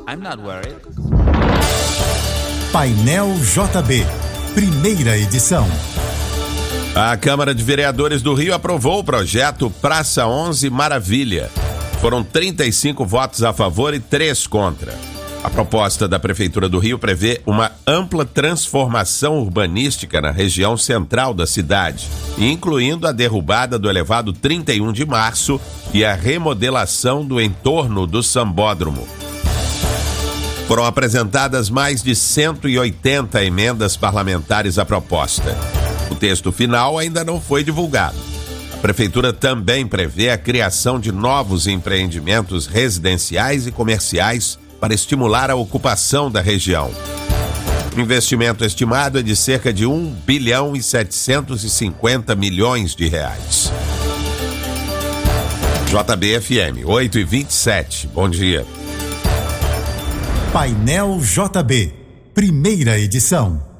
I'm not worried. Painel JB, primeira edição. A Câmara de Vereadores do Rio aprovou o projeto Praça 11 Maravilha. Foram 35 votos a favor e 3 contra. A proposta da Prefeitura do Rio prevê uma ampla transformação urbanística na região central da cidade, incluindo a derrubada do elevado 31 de março e a remodelação do entorno do Sambódromo. Foram apresentadas mais de 180 emendas parlamentares à proposta. O texto final ainda não foi divulgado. A Prefeitura também prevê a criação de novos empreendimentos residenciais e comerciais para estimular a ocupação da região. O investimento estimado é de cerca de 1 bilhão e 750 milhões de reais. JBFM 8h27. Bom dia. Painel JB, primeira edição.